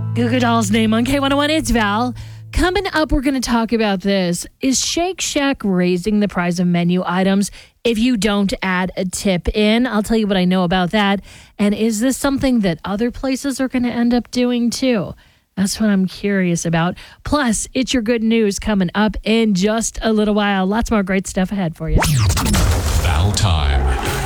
Goo Goo Dolls name on K101. It's Val. Coming up, we're going to talk about this. Is Shake Shack raising the price of menu items if you don't add a tip in? I'll tell you what I know about that. And is this something that other places are going to end up doing too? That's what I'm curious about. Plus, it's your good news coming up in just a little while. Lots more great stuff ahead for you. Val time.